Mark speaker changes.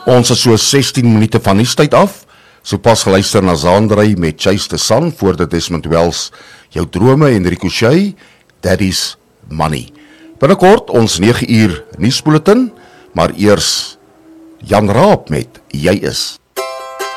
Speaker 1: Ons is so 16 minute van nuustyd af. Sopas geluister na Zaandrey met Chase the Sun voor dit Desmond Wells, Jou drome en Ricochet, Daddy's Money. Binnekort ons 9 uur nuusbulletin, maar eers Jan Raap met Jy is.